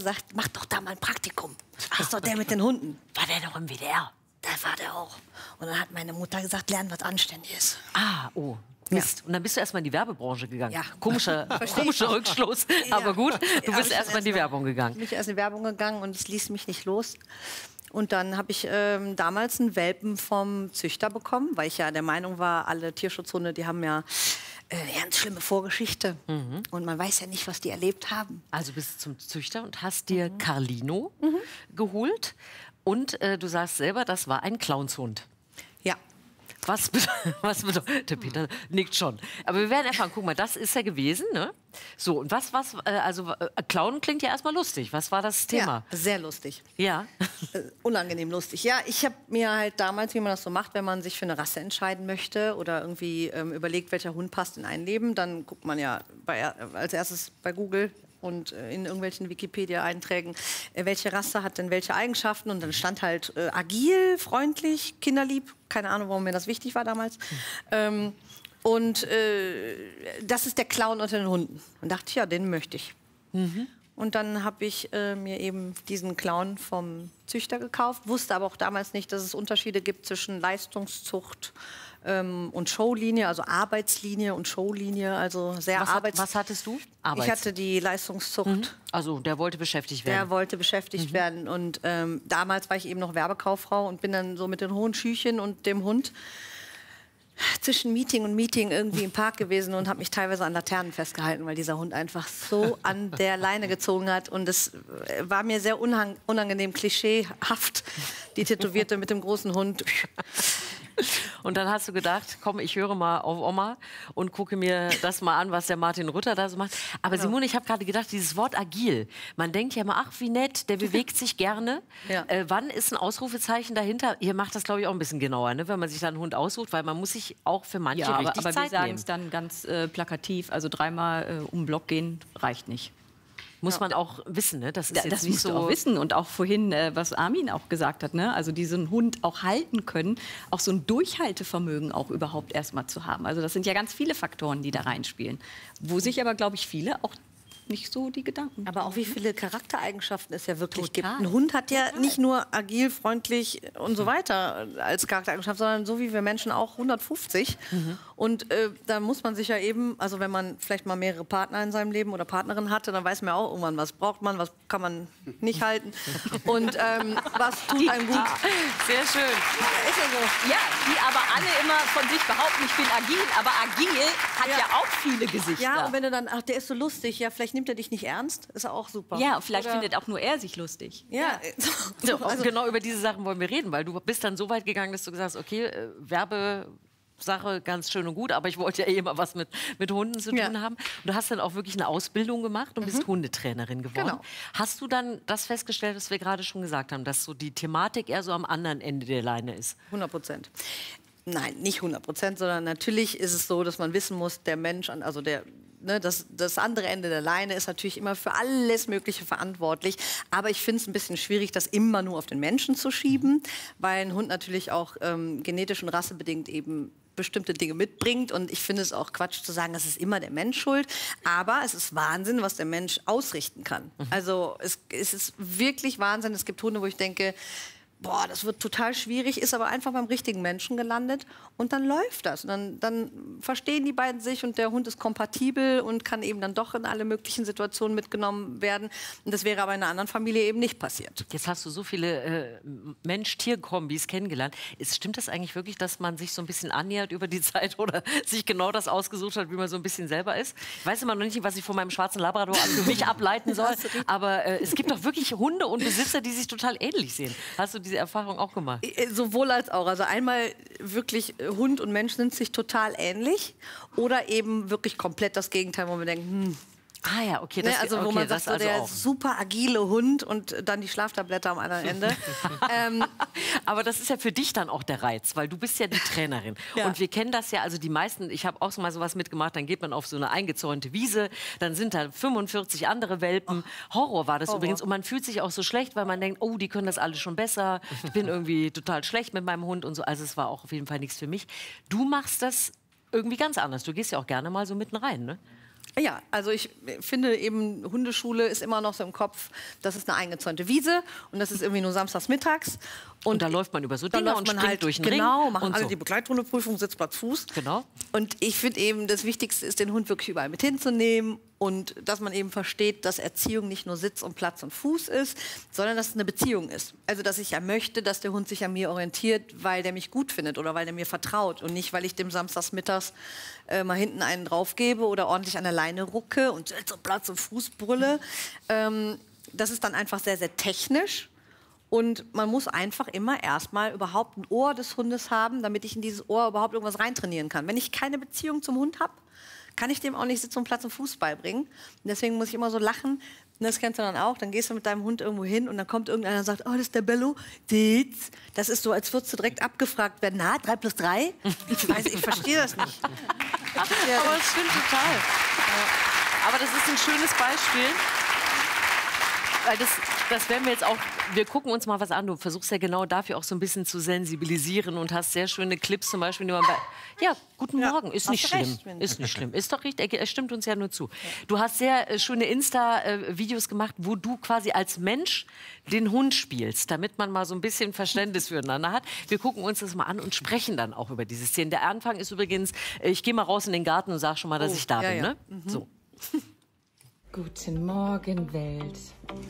gesagt, mach doch da mal ein Praktikum. Das ist doch der mit den Hunden. War der noch im WDR? Da war der auch. Und dann hat meine Mutter gesagt, lern was Anständiges. Ah, oh. Mist. Und dann bist du erstmal in die Werbebranche gegangen. Ja. Komischer Rückschluss. Aber gut, du bist erstmal in die Werbung gegangen. Ich bin erst in die Werbung gegangen und es ließ mich nicht los. Und dann habe ich damals einen Welpen vom Züchter bekommen, weil ich ja der Meinung war, alle Tierschutzhunde, die haben ja ganz schlimme Vorgeschichte. Und man weiß ja nicht, was die erlebt haben. Also bist du zum Züchter und hast dir Carlino geholt. Und du sagst selber, das war ein Clownshund. Ja. Was bedeutet, der Peter nickt schon. Aber wir werden erfahren, guck mal, das ist ja gewesen, ne? So, und Clown klingt ja erstmal lustig. Was war das Thema? Ja, sehr lustig. Ja. Unangenehm lustig. Ja, ich habe mir halt damals, wie man das so macht, wenn man sich für eine Rasse entscheiden möchte oder irgendwie überlegt, welcher Hund passt in ein Leben, dann guckt man ja als erstes bei Google und in irgendwelchen Wikipedia-Einträgen, welche Rasse hat denn welche Eigenschaften. Und dann stand halt agil, freundlich, kinderlieb. Keine Ahnung, warum mir das wichtig war damals. Das ist der Clown unter den Hunden. Und dachte ich, ja, den möchte ich. Und dann habe ich mir eben diesen Clown vom Züchter gekauft, wusste aber auch damals nicht, dass es Unterschiede gibt zwischen Leistungszucht und Showlinie, also Arbeitslinie und Showlinie, also sehr Was hattest du? Ich hatte die Leistungszucht. Also der wollte beschäftigt werden. Der wollte beschäftigt werden und damals war ich eben noch Werbekauffrau und bin dann so mit den hohen Schüchen und dem Hund zwischen Meeting und Meeting irgendwie im Park gewesen und habe mich teilweise an Laternen festgehalten, weil dieser Hund einfach so an der Leine gezogen hat. Und es war mir sehr unangenehm, klischeehaft, die Tätowierte mit dem großen Hund. Und dann hast du gedacht, komm, ich höre mal auf Oma und gucke mir das mal an, was der Martin Rütter da so macht. Aber Simone, ich habe gerade gedacht, dieses Wort agil, man denkt ja immer, ach, wie nett, der bewegt sich gerne. Ja. Wann ist ein Ausrufezeichen dahinter? Ihr macht das, glaube ich, auch ein bisschen genauer, ne? Wenn man sich dann einen Hund aussucht, weil man muss sich auch für manche richtig aber Zeit wir sagen nehmen. es dann ganz plakativ, also dreimal um den Block gehen reicht nicht. Muss man auch wissen, ne? Das ist jetzt Das nicht musst du so auch wissen. Und auch vorhin, was Armin auch gesagt hat, ne? Also diesen Hund auch halten können, auch so ein Durchhaltevermögen auch überhaupt erstmal zu haben. Also das sind ja ganz viele Faktoren, die da reinspielen. Wo sich aber, glaube ich, viele auch nicht so die Gedanken. Aber auch wie viele Charaktereigenschaften es ja wirklich gibt. Total. Ein Hund hat ja nicht nur agil, freundlich und so weiter als Charaktereigenschaft, sondern so wie wir Menschen auch 150. Und da muss man sich ja eben, also wenn man vielleicht mal mehrere Partner in seinem Leben oder Partnerin hatte, dann weiß man ja auch irgendwann, was braucht man, was kann man nicht halten und was tut einem gut. sehr schön. Ist ja so. Ja, die aber alle immer von sich behaupten, ich bin agil, aber agil hat ja auch viele Gesichter. Ja, und wenn du dann, ach, der ist so lustig, ja, vielleicht nimmt er dich nicht ernst, ist ja auch super. Ja, vielleicht Oder- findet auch nur er sich lustig. Ja, So, genau über diese Sachen wollen wir reden, weil du bist dann so weit gegangen, dass du gesagt hast, okay, Werbesache ganz schön und gut, aber ich wollte ja eh immer was mit Hunden zu tun haben. Und du hast dann auch wirklich eine Ausbildung gemacht und bist Hundetrainerin geworden. Genau. Hast du dann das festgestellt, was wir gerade schon gesagt haben, dass so die Thematik eher so am anderen Ende der Leine ist? 100%. Nein, nicht 100%, sondern natürlich ist es so, dass man wissen muss, der Mensch, also das andere Ende der Leine ist natürlich immer für alles Mögliche verantwortlich. Aber ich finde es ein bisschen schwierig, das immer nur auf den Menschen zu schieben, weil ein Hund natürlich auch genetisch und rassebedingt eben bestimmte Dinge mitbringt. Und ich finde es auch Quatsch zu sagen, das ist immer der Mensch schuld. Aber es ist Wahnsinn, was der Mensch ausrichten kann. Also es ist wirklich Wahnsinn. Es gibt Hunde, wo ich denke, boah, das wird total schwierig, ist aber einfach beim richtigen Menschen gelandet und dann läuft das. Und dann verstehen die beiden sich und der Hund ist kompatibel und kann eben dann doch in alle möglichen Situationen mitgenommen werden. Und das wäre aber in einer anderen Familie eben nicht passiert. Jetzt hast du so viele Mensch-Tier-Kombis kennengelernt. Stimmt das eigentlich wirklich, dass man sich so ein bisschen annähert über die Zeit oder sich genau das ausgesucht hat, wie man so ein bisschen selber ist? Ich weiß immer noch nicht, was ich von meinem schwarzen Labrador für mich ableiten soll, aber es gibt doch wirklich Hunde und Besitzer, die sich total ähnlich sehen. Hast du diese Erfahrung auch gemacht? Sowohl als auch. Also einmal wirklich Hund und Mensch sind sich total ähnlich oder eben wirklich komplett das Gegenteil, wo wir denken, Ah ja, okay. Ne, also wo man sagt, so also der auch. super agile Hund und dann die Schlaftablette am anderen Ende. Aber das ist ja für dich dann auch der Reiz, weil du bist ja die Trainerin. Ja. Und wir kennen das ja, also die meisten, ich habe auch mal sowas mitgemacht, dann geht man auf so eine eingezäunte Wiese, dann sind da 45 andere Welpen. Horror war das übrigens. Und man fühlt sich auch so schlecht, weil man denkt, oh, die können das alle schon besser. Ich bin irgendwie total schlecht mit meinem Hund und so. Also es war auch auf jeden Fall nichts für mich. Du machst das irgendwie ganz anders. Du gehst ja auch gerne mal so mitten rein, ne? Ja, also ich finde eben, Hundeschule ist immer noch so im Kopf, das ist eine eingezäunte Wiese und das ist irgendwie nur samstags mittags. Und da läuft man über so Dinge und springt durch den Ring. Genau, machen und alle so. die Begleithundeprüfung, Sitzplatz, Fuß. Genau. Und ich finde eben, das Wichtigste ist, den Hund wirklich überall mit hinzunehmen und dass man eben versteht, dass Erziehung nicht nur Sitz und Platz und Fuß ist, sondern dass es eine Beziehung ist. Also, dass ich ja möchte, dass der Hund sich an mir orientiert, weil der mich gut findet oder weil der mir vertraut und nicht, weil ich dem samstags mittags mal hinten einen draufgebe oder ordentlich an der Leine rucke und Sitz und Platz und Fuß brülle. Das ist dann einfach sehr, sehr technisch. Und man muss einfach immer erstmal überhaupt ein Ohr des Hundes haben, damit ich in dieses Ohr überhaupt irgendwas reintrainieren kann. Wenn ich keine Beziehung zum Hund habe, kann ich dem auch nicht Sitz und Platz und Fuß beibringen. Und deswegen muss ich immer so lachen. Und das kennst du dann auch. Dann gehst du mit deinem Hund irgendwo hin und dann kommt irgendeiner und sagt, oh, das ist der Bello. Das ist so, als würdest du direkt abgefragt werden. Na, 3 + 3? Ich verstehe das nicht. Aber das stimmt total. Aber das ist ein schönes Beispiel. Weil das werden wir jetzt auch, wir gucken uns mal was an. Du versuchst ja genau dafür auch so ein bisschen zu sensibilisieren und hast sehr schöne Clips zum Beispiel. Ja, guten Morgen, ist nicht schlimm. Ist nicht schlimm, ist doch richtig, er stimmt uns ja nur zu. Du hast sehr schöne Insta-Videos gemacht, wo du quasi als Mensch den Hund spielst, damit man mal so ein bisschen Verständnis füreinander hat. Wir gucken uns das mal an und sprechen dann auch über diese Szenen. Der Anfang ist übrigens, ich gehe mal raus in den Garten und sage schon mal, dass ich da bin. Ne? Mhm. So. Guten Morgen, Welt.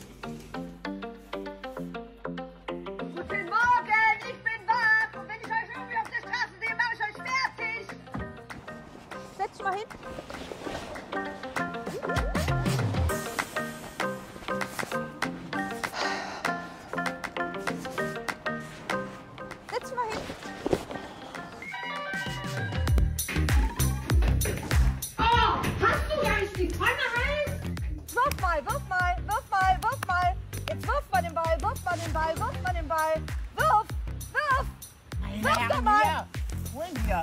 Guten Morgen, ich bin wach. Und wenn ich euch irgendwie auf der Straße sehe, mache ich euch fertig. Setz dich mal hin. Setz dich mal hin. Oh, hast du gar nicht die Pfanne heiß? Wirf mal, wirf mal, wirf mal, wirf mal. Jetzt wirf mal den Ball, wirf mal den Ball, wirf mal den Ball. Wirf, wirf. Wirf doch mal. Wohin hier?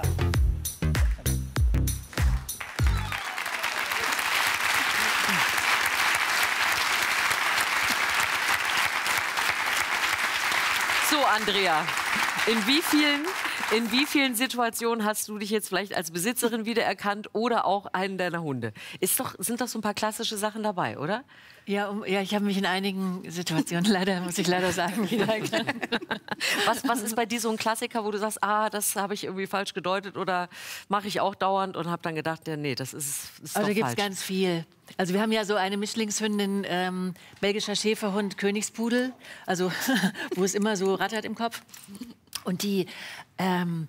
So, Andrea, in wie vielen Situationen hast du dich jetzt vielleicht als Besitzerin wiedererkannt oder auch einen deiner Hunde? Sind doch so ein paar klassische Sachen dabei, oder? Ja, ich habe mich in einigen Situationen muss ich leider sagen, wiedererkannt. Was ist bei dir so ein Klassiker, wo du sagst, das habe ich irgendwie falsch gedeutet oder mache ich auch dauernd und habe dann gedacht, ja, nee, das ist Also doch da gibt es falsch. ganz viel. Also wir haben ja so eine Mischlingshündin, belgischer Schäferhund, Königspudel, also wo es immer so rattert im Kopf. Und die, wenn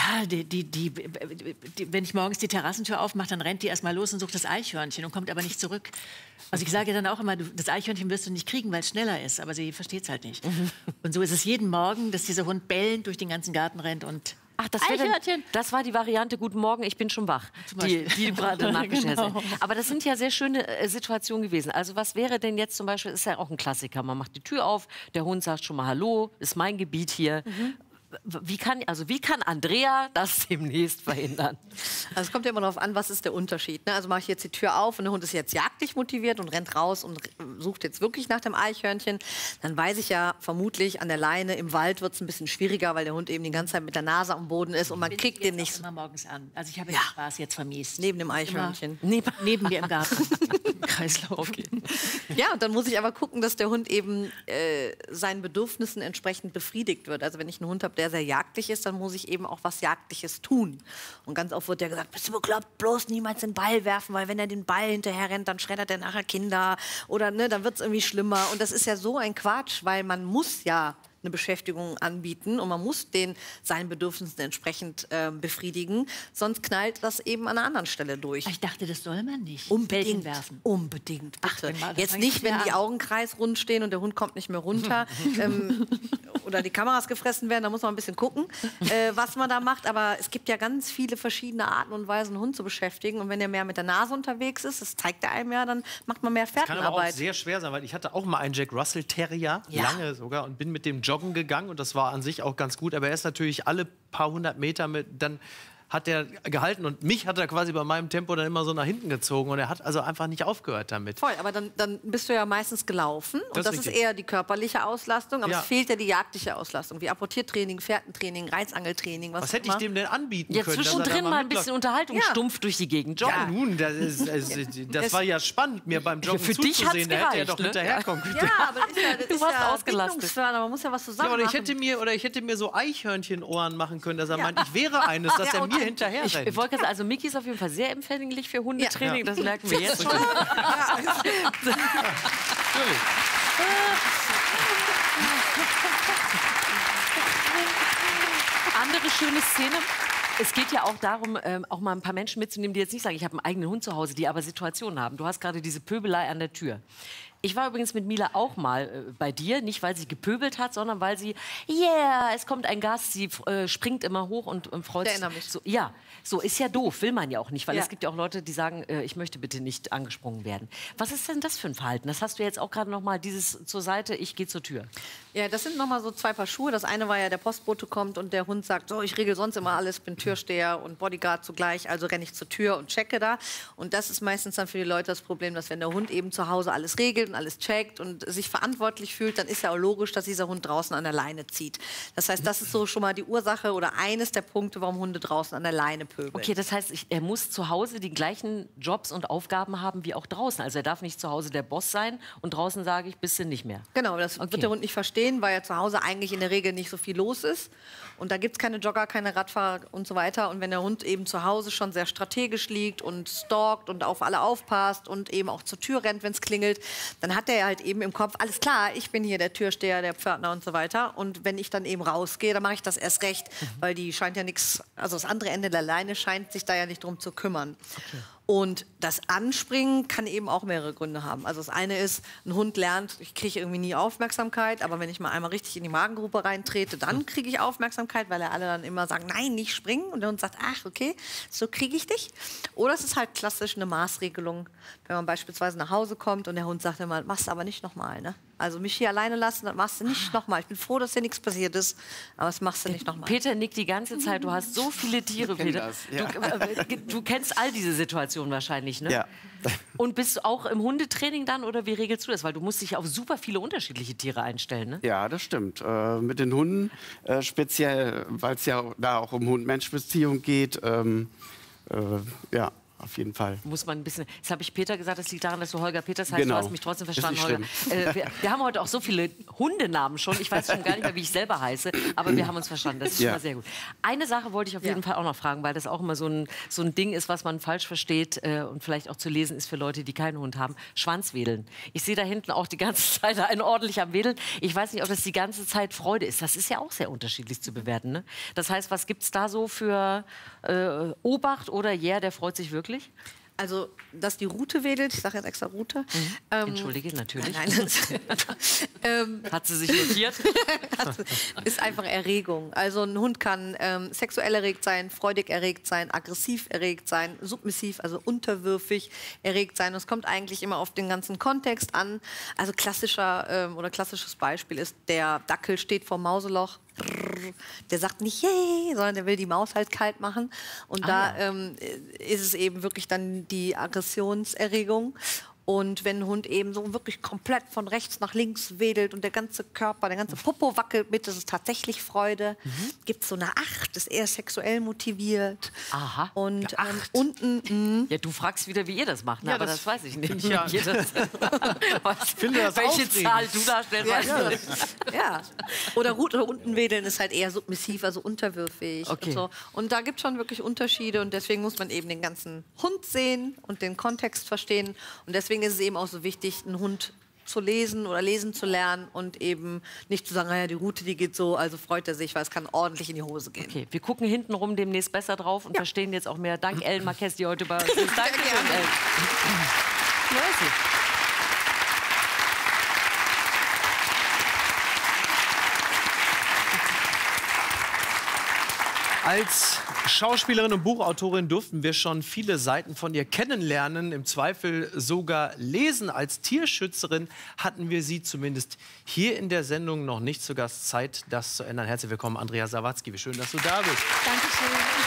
ich morgens die Terrassentür aufmache, dann rennt die erst mal los und sucht das Eichhörnchen und kommt aber nicht zurück. Also ich sage dann auch immer, das Eichhörnchen wirst du nicht kriegen, weil es schneller ist, aber sie versteht es halt nicht. Und so ist es jeden Morgen, dass dieser Hund bellend durch den ganzen Garten rennt und Ach, Eichhörnchen. Das war die Variante Guten Morgen, ich bin schon wach, die du gerade nachgestellt hast. Aber das sind ja sehr schöne Situationen gewesen. Also was wäre denn jetzt zum Beispiel, ist ja auch ein Klassiker, man macht die Tür auf, der Hund sagt schon mal Hallo, ist mein Gebiet hier. Wie kann Andrea das demnächst verhindern? Also es kommt ja immer darauf an, was ist der Unterschied. Ne? Also mache ich jetzt die Tür auf und der Hund ist jetzt jagdlich motiviert und rennt raus und sucht jetzt wirklich nach dem Eichhörnchen. Dann weiß ich ja vermutlich an der Leine, im Wald wird es ein bisschen schwieriger, weil der Hund eben die ganze Zeit mit der Nase am Boden ist und man kriegt den nicht immer morgens an. Also ich habe den Spaß jetzt vermisst. neben dem Eichhörnchen. Neben mir im Garten. Kreislauf. Okay. Ja, und dann muss ich aber gucken, dass der Hund eben seinen Bedürfnissen entsprechend befriedigt wird. Also wenn ich einen Hund habe, der sehr jagdlich ist, dann muss ich eben auch was Jagdliches tun. Und ganz oft wird ja gesagt, bist du bekloppt, bloß niemals den Ball werfen, weil wenn er den Ball hinterher rennt, dann schreddert er nachher Kinder oder ne, dann wird es irgendwie schlimmer. Und das ist ja so ein Quatsch, weil man muss ja eine Beschäftigung anbieten und man muss den seinen Bedürfnissen entsprechend befriedigen, sonst knallt das eben an einer anderen Stelle durch. Ich dachte, das soll man nicht. Unbedingt Bällchen werfen. Unbedingt, bitte. Ach, Jetzt nicht, wenn die Augen kreisrund stehen und der Hund kommt nicht mehr runter oder die Kameras gefressen werden, da muss man ein bisschen gucken, was man da macht. Aber es gibt ja ganz viele verschiedene Arten und Weisen, einen Hund zu beschäftigen. Und wenn er mehr mit der Nase unterwegs ist, das zeigt er einem ja, dann macht man mehr Kann aber auch Fährtenarbeit. sehr schwer sein, weil ich hatte auch mal einen Jack Russell Terrier, lange sogar, und bin mit dem joggen gegangen und das war an sich auch ganz gut. Aber er ist natürlich alle paar hundert Meter dann hat der gehalten und mich hat er quasi bei meinem Tempo dann immer so nach hinten gezogen und er hat also einfach nicht aufgehört damit. Voll, aber dann bist du ja meistens gelaufen und das ist eher die körperliche Auslastung, aber es fehlt ja die jagdliche Auslastung, wie Apportiertraining, Fährtentraining, Reizangeltraining, was hätte ich dem denn anbieten können? Zwischendrin mal ein bisschen Unterhaltung, stumpf durch die Gegend joggen. Ja, nun, das war ja spannend, mir beim Joggen für dich zuzusehen. Da hätte er doch ne? hinterherkommen können. Ja, aber Du warst ausgelastet. Man muss ja was zusammen Ja, oder machen. ich hätte mir so Eichhörnchenohren machen können, dass er meint, ich wäre eines, dass er mir hinterher rennt. Ich wollte sagen, also Miki ist auf jeden Fall sehr empfänglich für Hundetraining, das merken wir jetzt schon. Natürlich. Andere schöne Szene. Es geht ja auch darum, auch mal ein paar Menschen mitzunehmen, die jetzt nicht sagen, ich habe einen eigenen Hund zu Hause, die aber Situationen haben. Du hast gerade diese Pöbelei an der Tür. Ich war übrigens mit Mila auch mal bei dir, nicht weil sie gepöbelt hat, sondern weil sie, es kommt ein Gast, sie springt immer hoch und freut sich. Ich erinnere mich. So, ja, so ist ja doof, will man ja auch nicht, weil es gibt ja auch Leute, die sagen, ich möchte bitte nicht angesprungen werden. Was ist denn das für ein Verhalten? Das hast du jetzt auch gerade noch mal, dieses zur Seite, ich gehe zur Tür. Ja, das sind noch mal so 2 Paar Schuhe. Das eine war ja, der Postbote kommt und der Hund sagt, so, ich regel sonst immer alles, bin Türsteher und Bodyguard zugleich, also renne ich zur Tür und checke da. Und das ist meistens dann für die Leute das Problem, dass wenn der Hund eben zu Hause alles regelt und alles checkt und sich verantwortlich fühlt, dann ist ja auch logisch, dass dieser Hund draußen an der Leine zieht. Das heißt, das ist so schon mal die Ursache oder eines der Punkte, warum Hunde draußen an der Leine pöbeln. Okay, das heißt, er muss zu Hause die gleichen Jobs und Aufgaben haben wie auch draußen. Also er darf nicht zu Hause der Boss sein und draußen sage ich, bist du nicht mehr. Genau, das wird der Hund nicht verstehen, weil ja zu Hause eigentlich in der Regel nicht so viel los ist. Und da gibt es keine Jogger, keine Radfahrer und so weiter. Und wenn der Hund eben zu Hause schon sehr strategisch liegt und stalkt und auf alle aufpasst und eben auch zur Tür rennt, wenn es klingelt, dann hat er halt eben im Kopf, alles klar, ich bin hier der Türsteher, der Pförtner und so weiter. Und wenn ich dann eben rausgehe, dann mache ich das erst recht, weil die scheint ja nichts, also das andere Ende der Leine scheint sich da ja nicht drum zu kümmern. Okay. Und das Anspringen kann eben auch mehrere Gründe haben. Also das eine ist, ein Hund lernt, ich kriege irgendwie nie Aufmerksamkeit, aber wenn ich mal einmal richtig in die Magengrube reintrete, dann kriege ich Aufmerksamkeit, weil alle dann immer sagen, nein, nicht springen. Und der Hund sagt, ach, okay, so kriege ich dich. Oder es ist halt klassisch eine Maßregelung, wenn man beispielsweise nach Hause kommt und der Hund sagt immer, machst du aber nicht nochmal, ne? Also mich hier alleine lassen, das machst du nicht nochmal. Ich bin froh, dass dir nichts passiert ist, aber das machst du nicht nochmal. Peter nickt die ganze Zeit, du hast so viele Tiere, Peter. Du kennst all diese Situationen wahrscheinlich, ne? Ja. Und bist du auch im Hundetraining dann oder wie regelst du das? Weil du musst dich auf super viele unterschiedliche Tiere einstellen, ne? Ja, das stimmt. Mit den Hunden, speziell, weil es ja da auch um Hund-Mensch-Beziehung geht, ja. Auf jeden Fall. Muss man ein bisschen. Das habe ich Peter gesagt, das liegt daran, dass du Holger Peters heißt. Genau. Du hast mich trotzdem verstanden, Ist nicht Holger. Wir haben heute auch so viele Hundenamen schon. Ich weiß schon gar nicht mehr, wie ich selber heiße, aber wir haben uns verstanden. Das ist schon mal sehr gut. Eine Sache wollte ich auf jeden Fall auch noch fragen, weil das auch immer so ein Ding ist, was man falsch versteht und vielleicht auch zu lesen ist für Leute, die keinen Hund haben. Schwanzwedeln. Ich sehe da hinten auch die ganze Zeit einen ordentlich am Wedeln. Ich weiß nicht, ob das die ganze Zeit Freude ist. Das ist ja auch sehr unterschiedlich zu bewerten, ne? Das heißt, was gibt es da so für Obacht oder der freut sich wirklich? Also, dass die Rute wedelt, ich sage jetzt extra Rute. Entschuldige, natürlich. Nein. Hat sie sich notiert? Ist einfach Erregung. Also ein Hund kann sexuell erregt sein, freudig erregt sein, aggressiv erregt sein, submissiv, also unterwürfig erregt sein. Und es kommt eigentlich immer auf den ganzen Kontext an. Also klassisches Beispiel ist, der Dackel steht vorm Mauseloch. Der sagt nicht yay, sondern der will die Maus halt kalt machen. Und ist es eben wirklich dann die Aggressionserregung. Und wenn ein Hund eben so wirklich komplett von rechts nach links wedelt und der ganze Körper, der ganze Popo wackelt mit, das ist tatsächlich Freude. Gibt es so eine 8, ist eher sexuell motiviert. Aha. Und unten... Ja, du fragst wieder, wie ihr das macht, ne? Aber das weiß ich nicht. Ja. Welche Zahl du darstellst, weiß ich nicht. Ja. Oder unten wedeln ist halt eher submissiv, also unterwürfig. Okay. Und so. Und da gibt es schon wirklich Unterschiede und deswegen muss man eben den ganzen Hund sehen und den Kontext verstehen. Und deswegen ist es eben auch so wichtig, einen Hund zu lesen oder lesen zu lernen und eben nicht zu sagen, naja, die Route, die geht so, also freut er sich, weil es kann ordentlich in die Hose gehen. Okay, wir gucken hintenrum demnächst besser drauf und verstehen jetzt auch mehr. Dank Ellen Marquez, die heute bei uns ist. Danke schön, Ellen. Als Schauspielerin und Buchautorin durften wir schon viele Seiten von ihr kennenlernen, im Zweifel sogar lesen. Als Tierschützerin hatten wir sie zumindest hier in der Sendung noch nicht zu Gast. Zeit, das zu ändern. Herzlich willkommen, Andrea Sawatzki. Wie schön, dass du da bist. Dankeschön.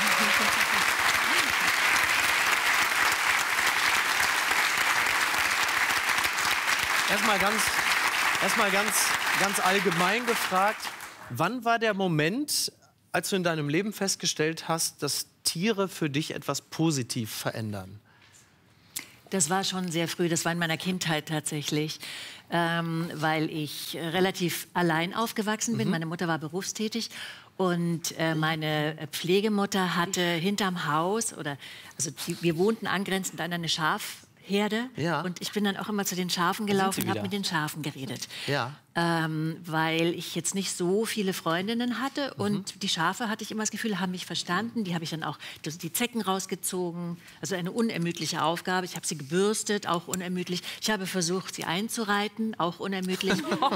Erstmal ganz allgemein gefragt, wann war der Moment, als du in deinem Leben festgestellt hast, dass Tiere für dich etwas positiv verändern? Das war schon sehr früh, das war in meiner Kindheit tatsächlich, weil ich relativ allein aufgewachsen bin. Meine Mutter war berufstätig und meine Pflegemutter hatte hinterm Haus, wir wohnten angrenzend an eine Schafherde. Ja. Und ich bin dann auch immer zu den Schafen gelaufen und habe mit den Schafen geredet. Ja. Weil ich jetzt nicht so viele Freundinnen hatte und die Schafe, hatte ich immer das Gefühl, haben mich verstanden. Die habe ich dann auch die Zecken rausgezogen, also eine unermüdliche Aufgabe. Ich habe sie gebürstet, auch unermüdlich. Ich habe versucht, sie einzureiten, auch unermüdlich.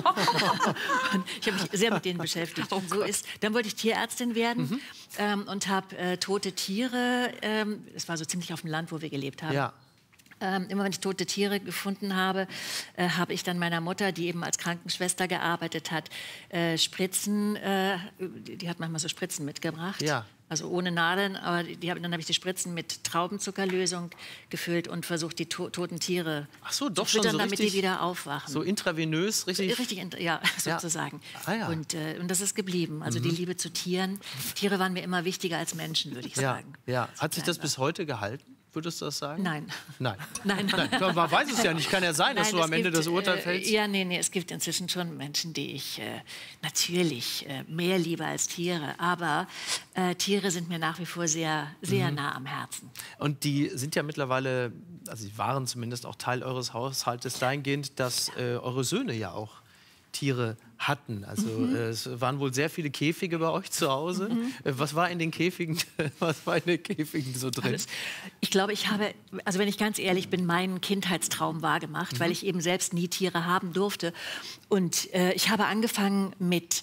Und ich habe mich sehr mit denen beschäftigt. Und dann wollte ich Tierärztin werden und habe tote Tiere, es war so ziemlich auf dem Land, wo wir gelebt haben. Ja. Immer wenn ich tote Tiere gefunden habe, habe ich dann meiner Mutter, die eben als Krankenschwester gearbeitet hat, Spritzen, die hat manchmal so Spritzen mitgebracht. Ja. Also ohne Nadeln, aber dann habe ich die Spritzen mit Traubenzuckerlösung gefüllt und versucht, die toten Tiere doch zu schon füttern, so damit richtig, die wieder aufwachen. so intravenös, richtig? Ja, sozusagen. Ah, ja. Und das ist geblieben. Also die Liebe zu Tieren. Tiere waren mir immer wichtiger als Menschen, würde ich sagen. Ja. Hat sich das bis heute gehalten? Würdest du das sagen? Nein. Nein. Nein. Man weiß es ja nicht. Kann ja sein, dass du am Ende das Urteil fällst. Es gibt inzwischen schon Menschen, die ich natürlich mehr liebe als Tiere. Aber Tiere sind mir nach wie vor sehr, sehr nah am Herzen. Und die sind ja mittlerweile, also sie waren zumindest auch Teil eures Haushaltes dahingehend, dass eure Söhne ja auch Tiere hatten. Also es waren wohl sehr viele Käfige bei euch zu Hause. Was war in den Käfigen so drin? Ich glaube, wenn ich ganz ehrlich bin, meinen Kindheitstraum wahrgemacht, weil ich eben selbst nie Tiere haben durfte. Und ich habe angefangen mit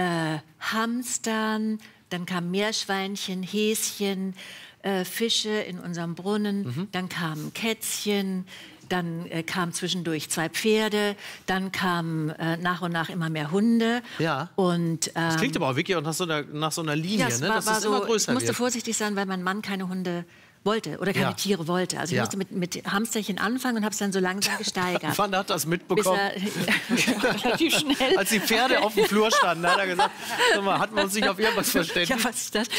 Hamstern, dann kamen Meerschweinchen, Häschen, Fische in unserem Brunnen, dann kamen Kätzchen, dann kamen zwischendurch 2 Pferde, dann kamen nach und nach immer mehr Hunde. Ja. Und, das klingt aber auch wirklich auch nach so einer Linie, ja, ne? Dass es immer größer ich musste wird. vorsichtig sein, weil mein Mann keine Hunde wollte oder keine Tiere wollte. Also ich musste mit Hamsterchen anfangen und habe es dann so langsam gesteigert. Wann hat das mitbekommen? Relativ schnell. Als die Pferde auf dem Flur standen, hat er gesagt, sag mal, hatten wir uns nicht auf irgendwas verständigt? Ja, was ist das?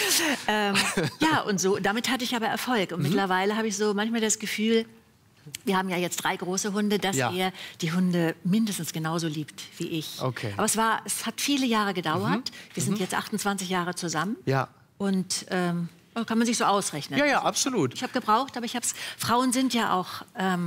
Und so, damit hatte ich aber Erfolg. Und mittlerweile habe ich so manchmal das Gefühl, wir haben ja jetzt 3 große Hunde, dass er die Hunde mindestens genauso liebt wie ich. Okay. Aber es hat viele Jahre gedauert. Wir sind jetzt 28 Jahre zusammen. Ja. Und kann man sich so ausrechnen. Ja, absolut. Ich habe gebraucht, aber Frauen sind ja auch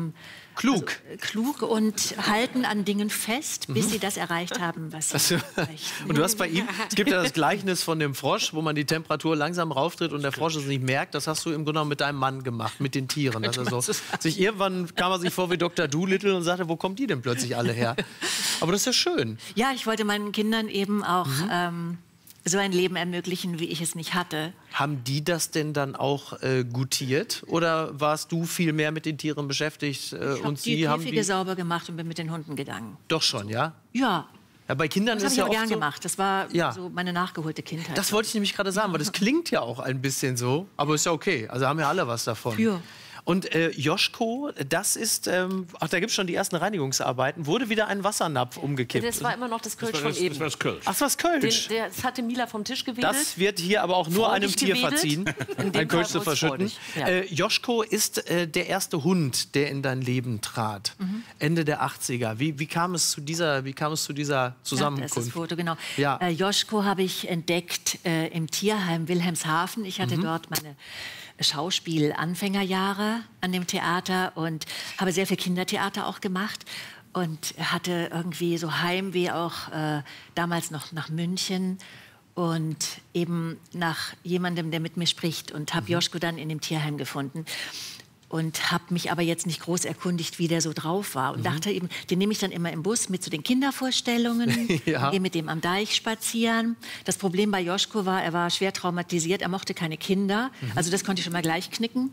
klug und halten an Dingen fest, bis sie das erreicht haben, was sie möchten. Und du hast bei ihm, es gibt ja das Gleichnis von dem Frosch, wo man die Temperatur langsam rauftritt und der Frosch es nicht merkt. Das hast du im Grunde genommen mit deinem Mann gemacht, mit den Tieren. Irgendwann kam er sich vor wie Dr. Dolittle und sagte, wo kommen die denn plötzlich alle her? Aber das ist ja schön. Ja, ich wollte meinen Kindern eben auch so ein Leben ermöglichen, wie ich es nicht hatte. Haben die das denn dann auch gutiert? Oder warst du viel mehr mit den Tieren beschäftigt? Ich habe die Käfige sauber gemacht und bin mit den Hunden gegangen. Doch schon, ja? Ja. Ja, bei Kindern das ist ja habe ich oft auch gern gemacht. Das war Ja. so meine nachgeholte Kindheit. Das wollte ich nämlich gerade sagen, weil das klingt ja auch ein bisschen so. Aber ist ja okay. Also haben ja alle was davon. Ja. Und Joschko, das ist, da gibt es schon die ersten Reinigungsarbeiten, wurde wieder ein Wassernapf umgekippt. Das war immer noch das Kölsch von eben. Das Kölsch. Ach, das war Kölsch. Das hatte Mila vom Tisch gewedelt. Das wird hier aber auch nur einem Freudig Tier gewedelt. verziehen, In dem ein Kölsch zu Fall verschütten. freudig, ja. Joschko ist der erste Hund, der in dein Leben trat. Ende der 80er. Wie kam es zu dieser Zusammenkunft? Das ist das Foto, genau. Ja. Joschko habe ich entdeckt im Tierheim Wilhelmshaven. Ich hatte dort meine Schauspiel-Anfängerjahre an dem Theater und habe sehr viel Kindertheater auch gemacht und hatte irgendwie so Heimweh auch damals noch nach München und eben nach jemandem, der mit mir spricht und habe Joschko dann in dem Tierheim gefunden. und habe mich aber jetzt nicht groß erkundigt, wie der so drauf war. Und dachte eben, den nehme ich dann immer im Bus mit zu den Kindervorstellungen, gehe mit dem am Deich spazieren. Das Problem bei Joschko war, er war schwer traumatisiert, er mochte keine Kinder, also das konnte ich schon mal gleich knicken.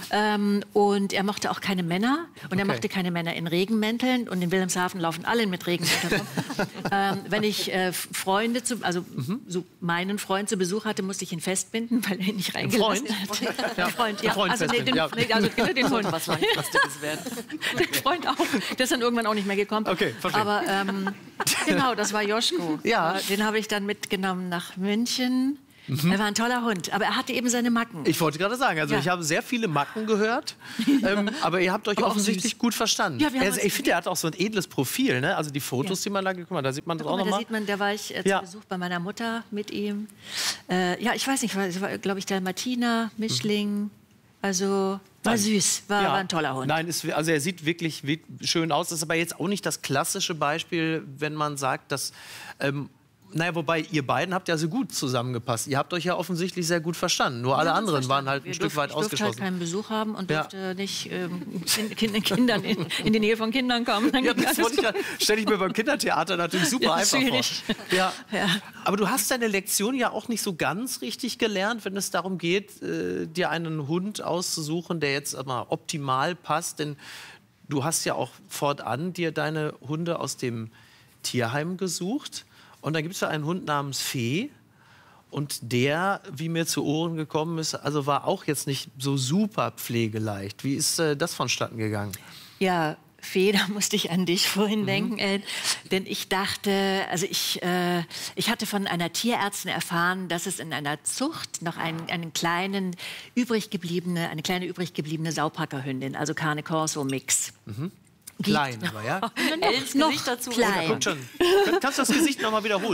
Und er mochte auch keine Männer und er mochte keine Männer in Regenmänteln und in Wilhelmshaven laufen alle mit Regenmänteln rum. Wenn ich Freunde, so meinen Freund zu Besuch hatte, musste ich ihn festbinden, weil er ihn nicht reingelassen hat. Ja. Freund, ja. Freund Also, den Hund. Was Langfristiges werden. Der Freund auch. Der ist dann irgendwann auch nicht mehr gekommen. Okay, verstehe. Aber genau, das war Joschko. Ja. Den habe ich dann mitgenommen nach München. Er war ein toller Hund, aber er hatte eben seine Macken. Ich wollte gerade sagen, also ich habe sehr viele Macken gehört, aber ihr habt euch Aber auch offensichtlich süß. gut verstanden. Ja, wir haben uns- ich finde, er hat auch so ein edles Profil, ne? Also die Fotos, die man da geguckt hat, da sieht man das auch Guck mal, da nochmal. sieht man, da war ich zu Besuch bei meiner Mutter mit ihm. Ja, ich weiß nicht, es war, glaube ich, der Martina, Mischling. Also war süß, war ein toller Hund. Nein, also er sieht wirklich schön aus. Das ist aber jetzt auch nicht das klassische Beispiel, wenn man sagt, dass... naja, wobei, ihr beiden habt ja so gut zusammengepasst. Ihr habt euch ja offensichtlich sehr gut verstanden. Nur alle anderen waren halt ein Stück weit Ich durfte ausgeschlossen. halt keinen Besuch haben und durfte nicht Kindern in die Nähe von Kindern kommen. Dann Ja, ging das alles stelle ich mir beim Kindertheater natürlich super Ja, einfach schwierig. vor. Ja. Ja. Aber du hast deine Lektion ja auch nicht so ganz richtig gelernt, wenn es darum geht, dir einen Hund auszusuchen, der jetzt mal optimal passt. Denn du hast ja auch fortan dir deine Hunde aus dem Tierheim gesucht. Und dann gibt es ja einen Hund namens Fee. Und der, wie mir zu Ohren gekommen ist, also war auch jetzt nicht so super pflegeleicht. Wie ist das vonstatten gegangen? Ja, Fee, da musste ich an dich vorhin denken, denn ich dachte, also ich hatte von einer Tierärztin erfahren, dass es in einer Zucht noch eine kleine übrig gebliebene Saupackerhündin, also Cane Corso Mix. Klein, aber ja. Ellens Gesicht dazu. klein. Guck schon. Kannst du das Gesicht noch mal wiederholen?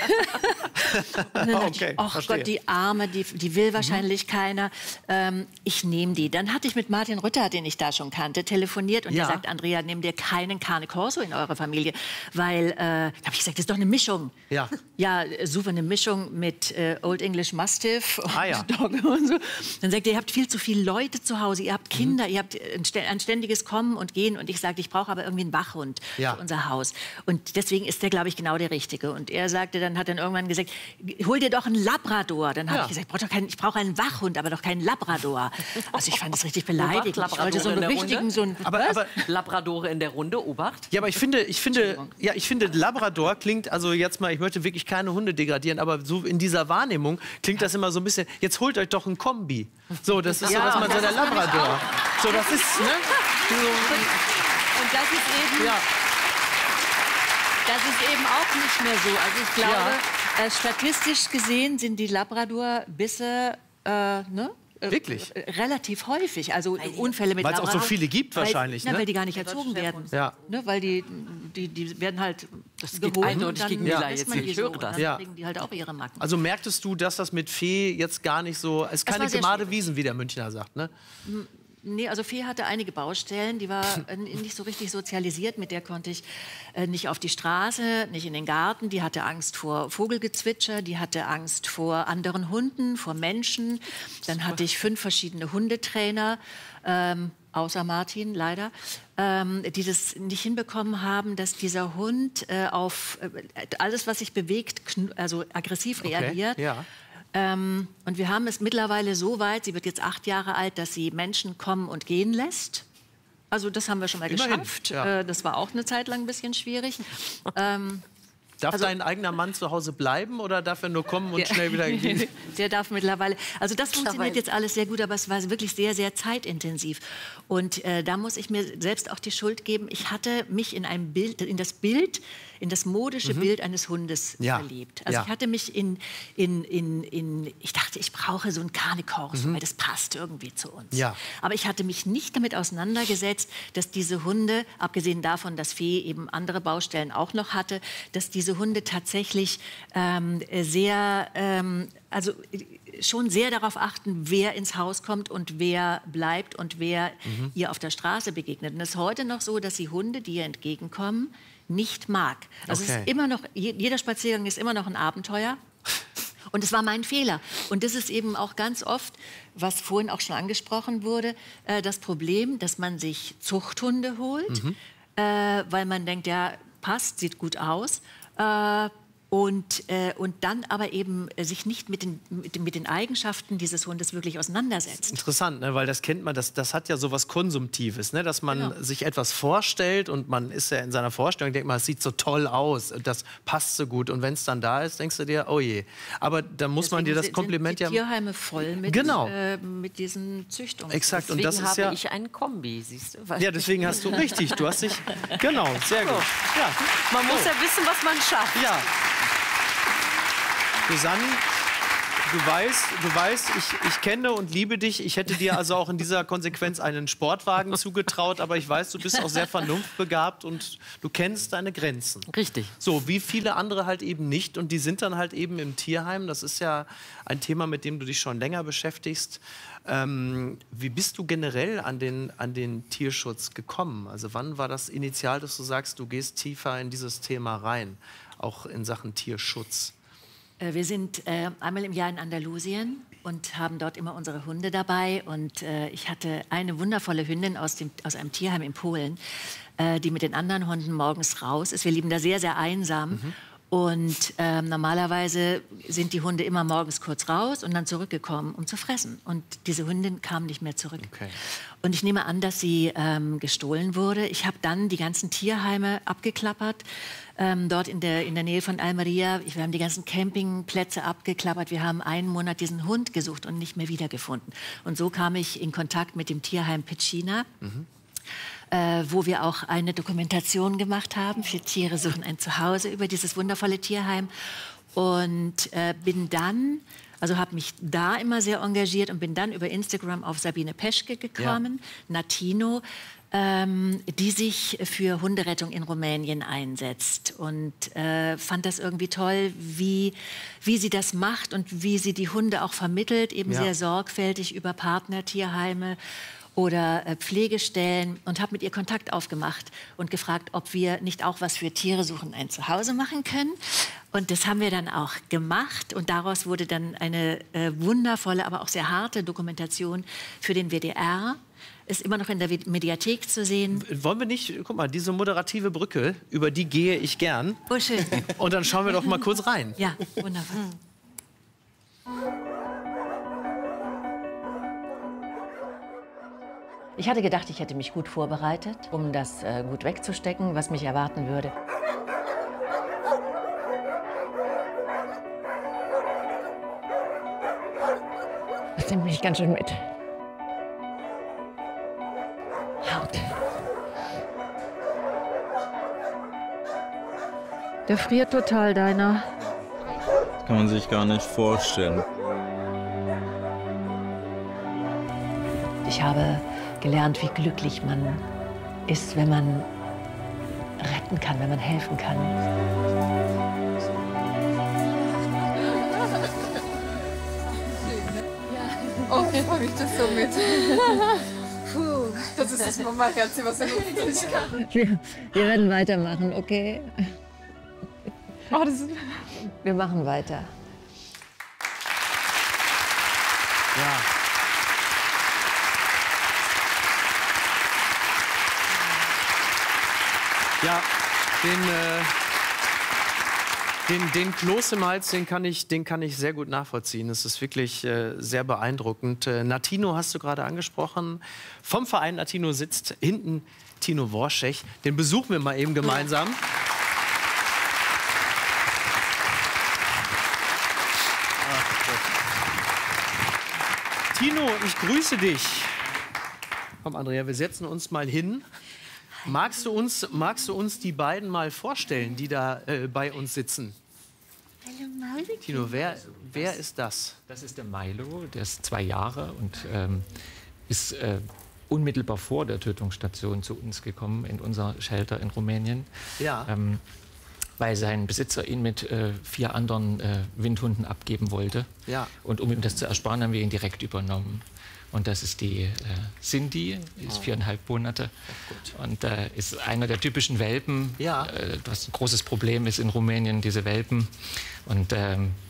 Und dann dachte Okay, ich, ach verstehe. Gott, die Arme, die will wahrscheinlich keiner. Ich nehme die. Dann hatte ich mit Martin Rütter, den ich da schon kannte, telefoniert. Und Ja. der sagt, Andrea, nimm dir keinen Cane Corso in eure Familie. Weil, da habe ich gesagt, das ist doch eine Mischung. Ja. Ja, super, eine Mischung mit Old English Mastiff und Ah, ja. Dogge und so. Dann sagt er, ihr habt viel zu viele Leute zu Hause, ihr habt Kinder, ihr habt ein ständiges Kommen und Gehen. Und ich sagte, ich brauche aber irgendwie einen Wachhund Ja. für unser Haus. Und deswegen ist der, glaube ich, genau der Richtige. Und er sagte, hat dann irgendwann gesagt, hol dir doch einen Labrador. Dann habe Ja. ich gesagt, ich brauche einen Wachhund, aber doch keinen Labrador. Also ich fand das richtig beleidigend. Ich wollte so Labrador in einen der richtigen, Runde? so einen, Aber Labradore in der Runde, Obacht. ja, aber ich finde, Labrador klingt, also jetzt mal, ich möchte wirklich keine Hunde degradieren, aber so in dieser Wahrnehmung klingt das immer so ein bisschen, jetzt holt euch doch einen Kombi. So, das ist so, was man so der Labrador. So, das ist, ne? und das ist eben... Ja. Das ist eben auch nicht mehr so. Also ich glaube, statistisch gesehen sind die Labrador-Bisse Wirklich? relativ häufig. Also Unfälle mit Weil es auch so Labrador. viele gibt wahrscheinlich, ne? Weil die gar nicht erzogen werden. Ja. Ne, weil die werden halt geht geholt eindeutig und dann gegen Mila lässt jetzt man hier. die Ich höre so. das. Und dann Ja. kriegen die halt auch ihre Macken. Also merktest du, dass das mit Fee jetzt gar nicht so, es ist keine war sehr gemade schwierig. Wiesen, wie der Münchner sagt, ne? Nee, also Fee hatte einige Baustellen, die war nicht so richtig sozialisiert, mit der konnte ich nicht auf die Straße, nicht in den Garten, die hatte Angst vor Vogelgezwitscher, die hatte Angst vor anderen Hunden, vor Menschen. Dann hatte ich 5 verschiedene Hundetrainer, außer Martin leider, die das nicht hinbekommen haben, dass dieser Hund auf alles, was sich bewegt, also aggressiv reagiert. Ja. Und wir haben es mittlerweile so weit, sie wird jetzt 8 Jahre alt, dass sie Menschen kommen und gehen lässt. Also das haben wir schon mal Immerhin, geschafft. ja. Das war auch eine Zeit lang ein bisschen schwierig. Darf dein eigener Mann zu Hause bleiben oder darf er nur kommen und schnell wieder gehen? Der darf mittlerweile. Also das funktioniert jetzt alles sehr gut, aber es war wirklich sehr, sehr zeitintensiv. Und da muss ich mir selbst auch die Schuld geben. Ich hatte mich in das modische Bild eines Hundes verliebt. Also Ja. ich hatte mich ich dachte, ich brauche so einen Cane Corso, weil das passt irgendwie zu uns. Ja. Aber ich hatte mich nicht damit auseinandergesetzt, dass diese Hunde, abgesehen davon, dass Fee eben andere Baustellen auch noch hatte, dass diese Hunde tatsächlich schon sehr darauf achten, wer ins Haus kommt und wer bleibt und wer ihr auf der Straße begegnet. Und es ist heute noch so, dass die Hunde, die ihr entgegenkommen, nicht mag. Also es Okay. ist immer noch, jeder Spaziergang ist immer noch ein Abenteuer. Und es war mein Fehler. Und das ist eben auch ganz oft, was vorhin auch schon angesprochen wurde, das Problem, dass man sich Zuchthunde holt, weil man denkt, ja, passt, sieht gut aus. Und dann aber eben sich nicht mit den Eigenschaften dieses Hundes wirklich auseinandersetzt. Interessant, ne? Weil das kennt man, das hat ja so was Konsumtives, ne? Dass man sich etwas vorstellt und man ist ja in seiner Vorstellung, denkt man, es sieht so toll aus, das passt so gut. Und wenn es dann da ist, denkst du dir, oh je. Aber da muss man dir das Kompliment sind die Tierheime voll mit, mit diesen Züchtungen. Exakt. Deswegen und das ist habe ich einen Kombi, siehst du? Ja, deswegen hast du richtig. Du hast dich, genau, sehr gut. Ja. Man muss ja wissen, was man schafft. Ja. Susanne, du weißt, ich kenne und liebe dich. Ich hätte dir also auch in dieser Konsequenz einen Sportwagen zugetraut, aber ich weiß, du bist auch sehr vernunftbegabt und du kennst deine Grenzen. Richtig. So, wie viele andere halt eben nicht und die sind dann halt eben im Tierheim. Das ist ja ein Thema, mit dem du dich schon länger beschäftigst. Wie bist du generell an den Tierschutz gekommen? Also wann war das initial, dass du sagst, du gehst tiefer in dieses Thema rein, auch in Sachen Tierschutz? Wir sind einmal im Jahr in Andalusien und haben dort immer unsere Hunde dabei. Und ich hatte eine wundervolle Hündin aus einem Tierheim in Polen, die mit den anderen Hunden morgens raus ist. Wir leben da sehr, sehr einsam. Und normalerweise sind die Hunde immer morgens kurz raus und dann zurückgekommen, um zu fressen. Und diese Hündin kam nicht mehr zurück. Okay. Und ich nehme an, dass sie gestohlen wurde. Ich habe dann die ganzen Tierheime abgeklappert, dort in der Nähe von Almeria. Wir haben die ganzen Campingplätze abgeklappert. Wir haben einen Monat diesen Hund gesucht und nicht mehr wiedergefunden. Und so kam ich in Kontakt mit dem Tierheim Pecina. Wo wir auch eine Dokumentation gemacht haben für Tiere suchen ein Zuhause über dieses wundervolle Tierheim. Und bin dann, also habe mich da immer sehr engagiert und bin dann über Instagram auf Sabine Peschke gekommen, Natino, die sich für Hunderettung in Rumänien einsetzt. Und fand das irgendwie toll, wie sie das macht und wie sie die Hunde auch vermittelt, eben sehr sorgfältig über Partnertierheime oder Pflegestellen und habe mit ihr Kontakt aufgemacht und gefragt, ob wir nicht auch was für Tiere suchen ein Zuhause machen können. Und das haben wir dann auch gemacht und daraus wurde dann eine wundervolle, aber auch sehr harte Dokumentation für den WDR. Ist immer noch in der Mediathek zu sehen. Wollen wir nicht, guck mal, diese moderative Brücke, über die gehe ich gern. Oh, schön. Und dann schauen wir doch mal kurz rein. Ja, wunderbar. Ich hatte gedacht, ich hätte mich gut vorbereitet, um das gut wegzustecken, was mich erwarten würde. Das nimmt mich ganz schön mit. Hart. Der friert total, deiner. Das kann man sich gar nicht vorstellen. Ich habe gelernt, wie glücklich man ist, wenn man retten kann, wenn man helfen kann. Oh, ich freue mich das so mit. Puh, das ist das Mama-Herz, was er nicht kann. Wir werden weitermachen, okay? Oh, das ist... Wir machen weiter. Ja. Ja, den Kloß im Hals, den kann ich sehr gut nachvollziehen. Es ist wirklich sehr beeindruckend. Natino hast du gerade angesprochen. Vom Verein Natino sitzt hinten Tino Worschech. Den besuchen wir mal eben gemeinsam. Ja. Tino, ich grüße dich. Komm, Andrea, wir setzen uns mal hin. Magst du uns die beiden mal vorstellen, die da bei uns sitzen? Hallo Milo. Tino, wer ist das? Das ist der Milo, der ist 2 Jahre und ist unmittelbar vor der Tötungsstation zu uns gekommen, in unser Shelter in Rumänien. Ja. Weil sein Besitzer ihn mit 4 anderen Windhunden abgeben wollte. Ja. Und um ihm das zu ersparen, haben wir ihn direkt übernommen. Und das ist die Cindy, die ist 4,5 Monate. Oh, und ist einer der typischen Welpen. Ja. Was ein großes Problem ist in Rumänien, diese Welpen. Und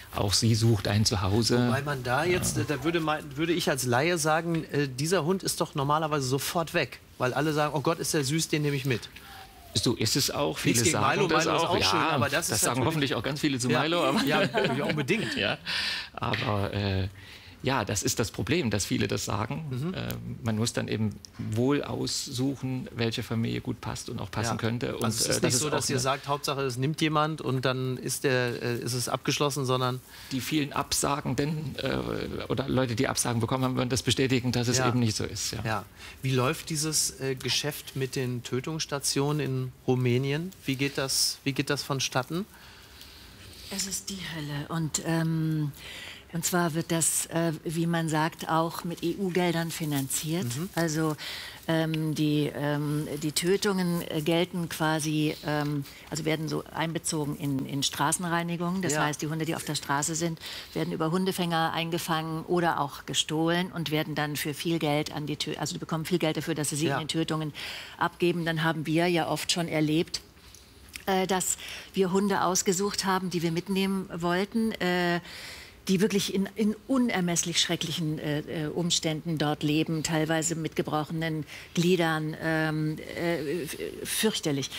auch sie sucht ein Zuhause. Wobei man da jetzt, da würde ich als Laie sagen, dieser Hund ist doch normalerweise sofort weg. Weil alle sagen, oh Gott, ist der süß, den nehme ich mit. So ist es auch. Viele Nichts gegen sagen Milo, das Milo ist auch. auch Ja, schön, aber das ist sagen hoffentlich auch ganz viele zu Milo. Aber ja, unbedingt. Ja, aber ja, das ist das Problem, dass viele das sagen. Man muss dann eben wohl aussuchen, welche Familie gut passt und auch passen könnte. Und, also es ist nicht so, dass ihr sagt, Hauptsache es nimmt jemand und dann ist es abgeschlossen, sondern... Die vielen Absagenden oder Leute, die Absagen bekommen haben, würden das bestätigen, dass es eben nicht so ist. Ja. Wie läuft dieses Geschäft mit den Tötungsstationen in Rumänien? Wie geht das vonstatten? Es ist die Hölle und zwar wird das, wie man sagt, auch mit EU-Geldern finanziert. Also die Tötungen gelten quasi, also werden so einbezogen in Straßenreinigung. Das heißt, die Hunde, die auf der Straße sind, werden über Hundefänger eingefangen oder auch gestohlen und werden dann für viel Geld an die also die bekommen viel Geld dafür, dass sie in den Tötungen abgeben. Dann haben wir ja oft schon erlebt, dass wir Hunde ausgesucht haben, die wir mitnehmen wollten, die wirklich in unermesslich schrecklichen Umständen dort leben, teilweise mit gebrochenen Gliedern, fürchterlich.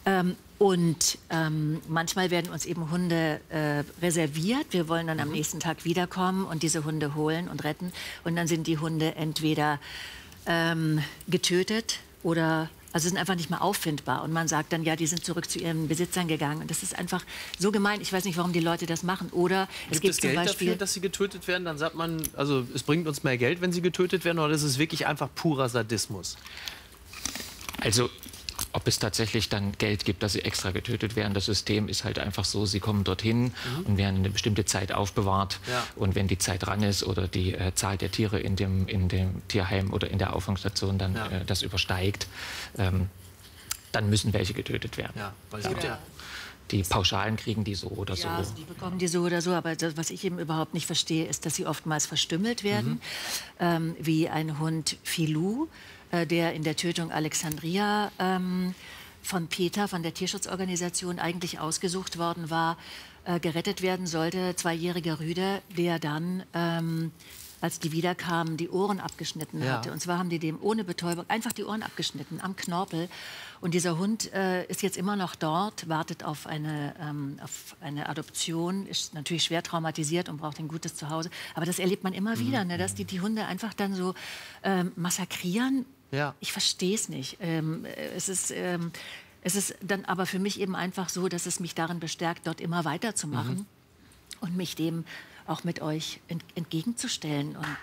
Manchmal werden uns eben Hunde reserviert. Wir wollen dann am nächsten Tag wiederkommen und diese Hunde holen und retten. Und dann sind die Hunde entweder getötet oder... Also sind einfach nicht mehr auffindbar. Und man sagt dann, ja, die sind zurück zu ihren Besitzern gegangen. Und das ist einfach so gemein. Ich weiß nicht, warum die Leute das machen. Oder es gibt Geld zum Beispiel dafür, dass sie getötet werden? Dann sagt man, also es bringt uns mehr Geld, wenn sie getötet werden, oder ist es wirklich einfach purer Sadismus? Also ob es tatsächlich dann Geld gibt, dass sie extra getötet werden. Das System ist halt einfach so, sie kommen dorhin und werden eine bestimmte Zeit aufbewahrt. Und wenn die Zeit ran ist oder die Zahl der Tiere in dem Tierheim oder in der Auffangstation dann das übersteigt, dann müssen welche getötet werden. Weil es gibt die Pauschalen kriegen die so oder so. Ja, also die bekommen die so oder so. Aber das, was ich eben überhaupt nicht verstehe, ist, dass sie oftmals verstümmelt werden. Wie ein Hund Filou, der in der Tötung Alexandria von PETA, von der Tierschutzorganisation, eigentlich ausgesucht worden war, gerettet werden sollte. 2-jähriger Rüde, der dann, als die wiederkamen, die Ohren abgeschnitten hatte. Und zwar haben die dem ohne Betäubung einfach die Ohren abgeschnitten, am Knorpel. Und dieser Hund ist jetzt immer noch dort, wartet auf eine Adoption, ist natürlich schwer traumatisiert und braucht ein gutes Zuhause. Aber das erlebt man immer wieder, ne, dass die Hunde einfach dann so massakrieren. Ich verstehe es nicht. Es ist dann aber für mich eben einfach so, dass es mich darin bestärkt, dort immer weiterzumachen und mich dem auch mit euch entgegenzustellen. Und,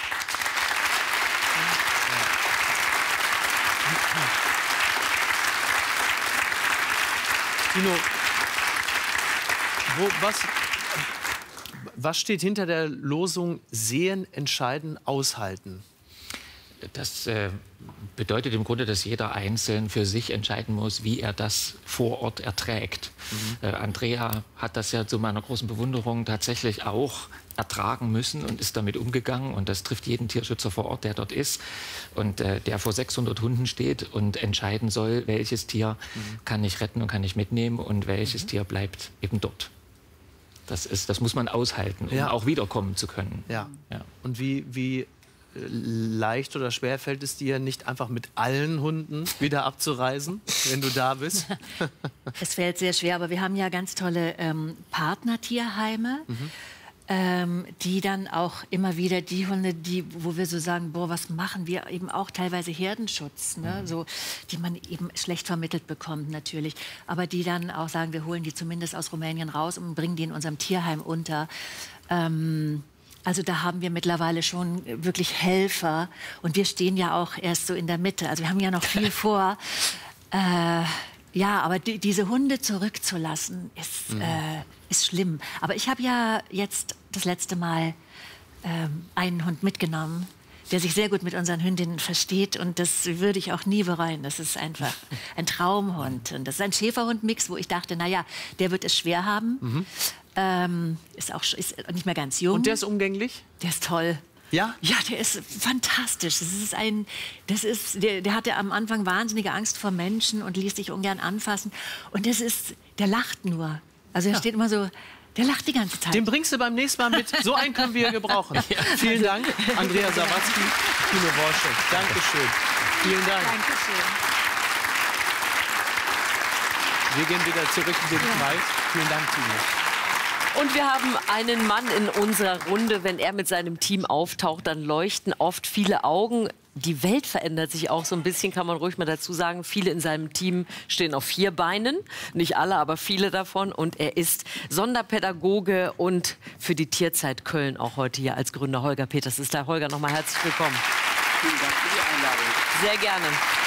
Tino, was steht hinter der Losung Sehen, Entscheiden, Aushalten? Das bedeutet im Grunde, dass jeder einzeln für sich entscheiden muss, wie er das vor Ort erträgt. Andrea hat das ja zu meiner großen Bewunderung tatsächlich auch ertragen müssen und ist damit umgegangen. Und das trifft jeden Tierschützer vor Ort, der dort ist und der vor 600 Hunden steht und entscheiden soll, welches Tier kann ich retten und kann ich mitnehmen und welches Tier bleibt eben dort. Das muss man aushalten, um auch wiederkommen zu können. Und wie leicht oder schwer fällt es dir, nicht einfach mit allen Hunden wieder abzureisen, wenn du da bist? Es fällt sehr schwer, aber wir haben ja ganz tolle Partnertierheime, die dann auch immer wieder die Hunde, wo wir so sagen, boah, was machen wir, eben auch teilweise Herdenschutz, ne? So, die man eben schlecht vermittelt bekommt natürlich, aber die dann auch sagen, wir holen die zumindest aus Rumänien raus und bringen die in unserem Tierheim unter. Also da haben wir mittlerweile schon wirklich Helfer und wir stehen ja auch erst so in der Mitte. Also wir haben ja noch viel vor. Ja, aber diese Hunde zurückzulassen ist schlimm. Aber ich habe ja jetzt das letzte Mal einen Hund mitgenommen, der sich sehr gut mit unseren Hündinnen versteht und das würde ich auch nie bereuen. Das ist einfach ein Traumhund und das ist ein Schäferhund-Mix, wo ich dachte, naja, der wird es schwer haben. Ist nicht mehr ganz jung. Und der ist umgänglich? Der ist toll. Ja? Ja, der ist fantastisch. Der hatte am Anfang wahnsinnige Angst vor Menschen und ließ sich ungern anfassen. Und der lacht nur. Also er steht immer so, der lacht die ganze Zeit. Den bringst du beim nächsten Mal mit. So einen können wir gebrauchen. Vielen Dank, Andrea Sawatzki, Tino Worschek. Dankeschön. Vielen Dank. Dankeschön. Wir gehen wieder zurück in den Kreis. Vielen Dank, Tino. Und wir haben einen Mann in unserer Runde. Wenn er mit seinem Team auftaucht, dann leuchten oft viele Augen. Die Welt verändert sich auch so ein bisschen, kann man ruhig mal dazu sagen. Viele in seinem Team stehen auf 4 Beinen. Nicht alle, aber viele davon. Und er ist Sonderpädagoge und für die Tierzeit Köln auch heute hier als Gründer. Holger Peters ist da. Holger, noch mal herzlich willkommen. Vielen Dank für die Einladung. Sehr gerne.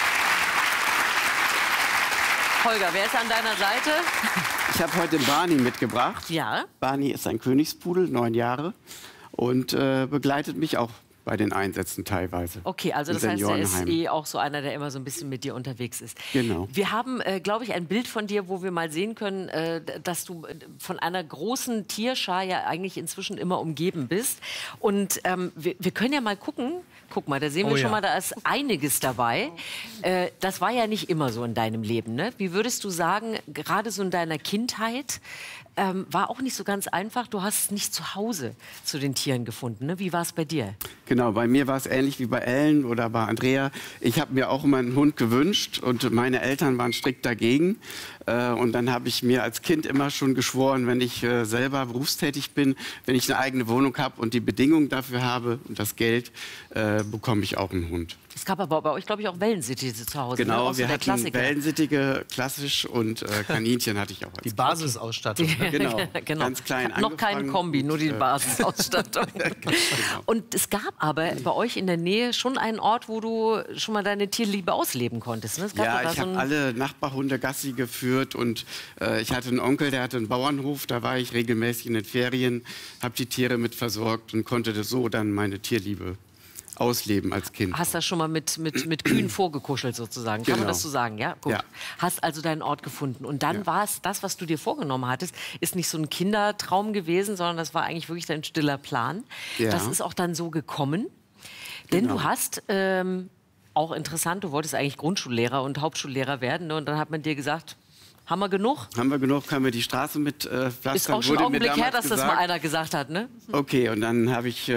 Holger, wer ist an deiner Seite? Ich habe heute Barney mitgebracht. Ja. Barney ist ein Königspudel, 9 Jahre, und begleitet mich auch bei den Einsätzen teilweise. Okay, also das heißt, er ist auch so einer, der immer so ein bisschen mit dir unterwegs ist. Genau. Wir haben, glaube ich, ein Bild von dir, wo wir mal sehen können, dass du von einer großen Tierschar ja eigentlich inzwischen immer umgeben bist. Und wir können ja mal gucken. Guck mal, da sehen wir schon mal, da ist einiges dabei. Das war ja nicht immer so in deinem Leben, ne? Wie würdest du sagen, gerade so in deiner Kindheit, war auch nicht so ganz einfach. Du hast nicht zu Hause zu den Tieren gefunden, ne? Wie war es bei dir? Genau, bei mir war es ähnlich wie bei Ellen oder bei Andrea. Ich habe mir auch immer einen Hund gewünscht und meine Eltern waren strikt dagegen. Und dann habe ich mir als Kind immer schon geschworen, wenn ich selber berufstätig bin, wenn ich eine eigene Wohnung habe und die Bedingungen dafür habe und das Geld, bekomme ich auch einen Hund. Es gab aber bei euch, glaube ich, auch Wellensittiche zu Hause. Genau, ne? wir hatten Wellensittige, klassisch, und Kaninchen hatte ich auch. Die Basisausstattung. Genau, genau. Ganz klein noch kein Kombi, nur die Basisausstattung. Genau. Und es gab aber bei euch in der Nähe schon einen Ort, wo du schon mal deine Tierliebe ausleben konntest. Ne? Es gab ja, ich habe alle Nachbarhunde Gassi geführt und ich hatte einen Onkel, der hatte einen Bauernhof, da war ich regelmäßig in den Ferien, habe die Tiere mit versorgt und konnte das so dann meine Tierliebe ausleben als Kind. Hast da schon mal mit Kühen vorgekuschelt sozusagen, kann man das so sagen, ja? Gut. Ja. Hast also deinen Ort gefunden und dann war es das, was du dir vorgenommen hattest, ist nicht so ein Kindertraum gewesen, sondern das war eigentlich wirklich dein stiller Plan. Ja. Das ist auch dann so gekommen, denn du hast, auch interessant, du wolltest eigentlich Grundschullehrer und Hauptschullehrer werden, ne? Und dann hat man dir gesagt, haben wir genug? Haben wir genug, können wir die Straße mit pflastern? Ist auch schon ein Augenblick her, dass das mal einer gesagt hat, ne? Okay, und dann habe ich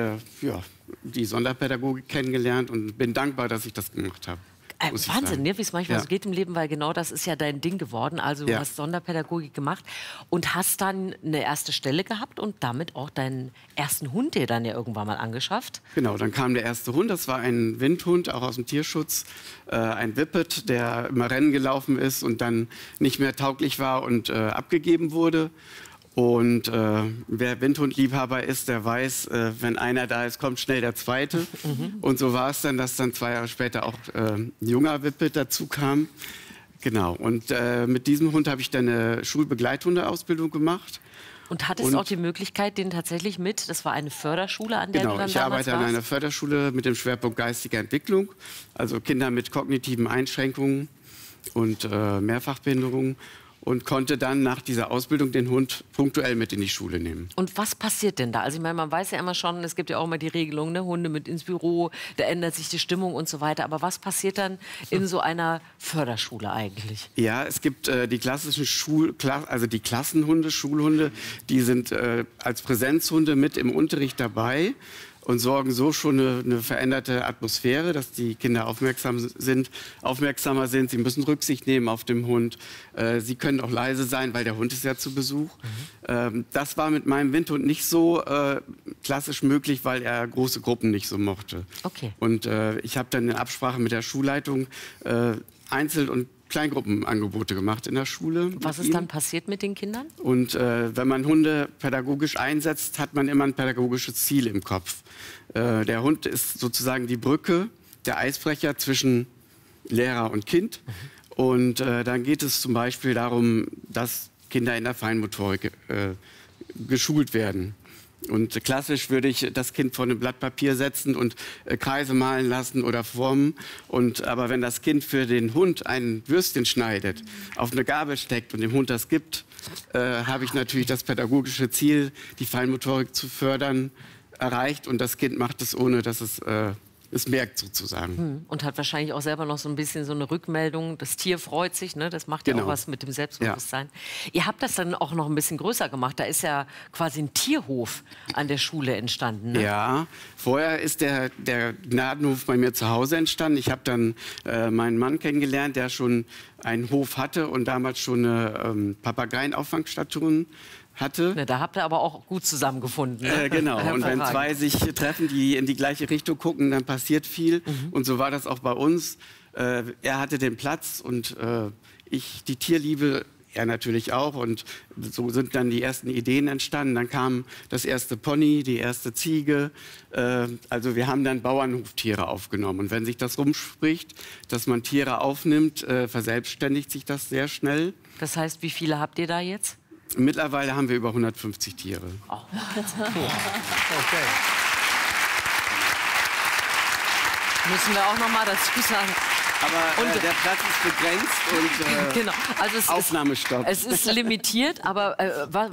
die Sonderpädagogik kennengelernt und bin dankbar, dass ich das gemacht habe. Wahnsinn, ne? Wie es manchmal so geht im Leben, weil genau das ist ja dein Ding geworden. Also du hast Sonderpädagogik gemacht und hast dann eine erste Stelle gehabt und damit auch deinen ersten Hund dir dann ja irgendwann mal angeschafft. Genau, dann kam der erste Hund, das war ein Windhund, auch aus dem Tierschutz, ein Whippet, der immer Rennen gelaufen ist und dann nicht mehr tauglich war und abgegeben wurde. Und wer Windhundliebhaber ist, der weiß, wenn einer da ist, kommt schnell der zweite. Und so war es dann, dass dann 2 Jahre später auch ein junger Whippet dazu kam. Genau, und mit diesem Hund habe ich dann eine Schulbegleithundeausbildung gemacht. Und hattest auch die Möglichkeit, den tatsächlich das war eine Förderschule, an der du dann damals ich arbeite an einer Förderschule mit dem Schwerpunkt geistige Entwicklung, also Kinder mit kognitiven Einschränkungen und Mehrfachbehinderungen. Und konnte dann nach dieser Ausbildung den Hund punktuell mit in die Schule nehmen. Und was passiert denn da? Also ich meine, man weiß ja immer schon, es gibt ja auch immer die Regelung, ne? Hunde mit ins Büro, da ändert sich die Stimmung und so weiter. Aber was passiert dann in so einer Förderschule eigentlich? Ja, es gibt die klassischen also die Klassenhunde, Schulhunde, die sind als Präsenzhunde mit im Unterricht dabei und sorgen so schon eine veränderte Atmosphäre, dass die Kinder aufmerksamer sind. Sie müssen Rücksicht nehmen auf den Hund. Sie können auch leise sein, weil der Hund ist ja zu Besuch. Das war mit meinem Windhund nicht so klassisch möglich, weil er große Gruppen nicht so mochte. Okay. Und ich habe dann in Absprache mit der Schulleitung Einzel- und Kleingruppenangebote gemacht in der Schule. Was ist dann passiert mit den Kindern? Und wenn man Hunde pädagogisch einsetzt, hat man immer ein pädagogisches Ziel im Kopf. Der Hund ist sozusagen die Brücke, der Eisbrecher zwischen Lehrer und Kind. Und dann geht es zum Beispiel darum, dass Kinder in der Feinmotorik geschult werden. Und klassisch würde ich das Kind vor einem Blatt Papier setzen und Kreise malen lassen oder formen. Aber wenn das Kind für den Hund ein Würstchen schneidet, auf eine Gabel steckt und dem Hund das gibt, habe ich natürlich das pädagogische Ziel, die Feinmotorik zu fördern, erreicht. Und das Kind macht es, ohne dass es es merkt sozusagen. Und hat wahrscheinlich auch selber noch so ein bisschen so eine Rückmeldung. Das Tier freut sich, ne? Das macht ja auch was mit dem Selbstbewusstsein. Ja. Ihr habt das dann auch noch ein bisschen größer gemacht. Da ist ja quasi ein Tierhof an der Schule entstanden. Ne? Ja, vorher ist der Gnadenhof bei mir zu Hause entstanden. Ich habe dann meinen Mann kennengelernt, der schon einen Hof hatte und damals schon eine Papageienauffangstation hatte. Na, da habt ihr aber auch gut zusammengefunden. Ne? Genau, und wenn zwei sich treffen, die in die gleiche Richtung gucken, dann passiert viel. Und so war das auch bei uns. Er hatte den Platz und ich die Tierliebe, er natürlich auch. Und so sind dann die ersten Ideen entstanden. Dann kam das erste Pony, die erste Ziege. Also wir haben dann Bauernhoftiere aufgenommen. Und wenn sich das rumspricht, dass man Tiere aufnimmt, verselbstständigt sich das sehr schnell. Das heißt, wie viele habt ihr da jetzt? Mittlerweile haben wir über 150 Tiere. Oh. Okay. Müssen wir auch noch mal dazu sagen. Aber der Platz ist begrenzt und genau. Also Aufnahmestopp. Es ist limitiert, aber